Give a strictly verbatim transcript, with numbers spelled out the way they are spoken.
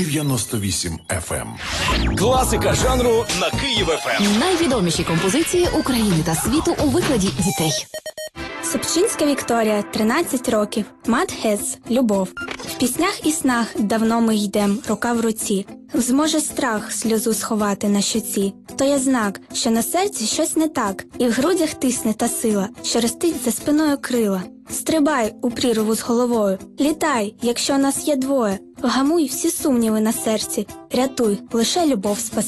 дев'яносто вісім еф ем. Класика жанру на Київ еф ем. Найвідоміші композиції України та світу у викладі дітей. Собчинська Вікторія, тринадцять років. Мад Гец, любов. В піснях і снах давно ми йдем, рука в руці. Зможе страх сльозу сховати на щоці. То є знак, що на серці щось не так, і в грудях тисне та сила, що ростить за спиною крила. Стрибай у прірву з головою, літай, якщо нас є двоє. Вгамуй всі сумніви на серці, рятуй, лише любов спасе.